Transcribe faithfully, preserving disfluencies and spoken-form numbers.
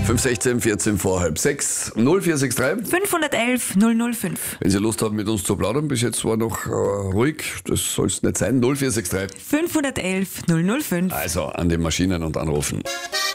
fünf sechzehn, vierzehn vor halb sechs, null vier sechs drei. fünfhundertelf null null fünf. Wenn Sie Lust haben, mit uns zu plaudern, bis jetzt war noch äh, ruhig, das soll es nicht sein, null vier sechs drei. fünfhundertelf null null fünf. Also an den Maschinen und anrufen.